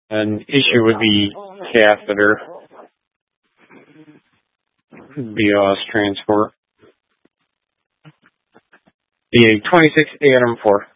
An issue with the catheter, BOS transport. The 26 Atom 4.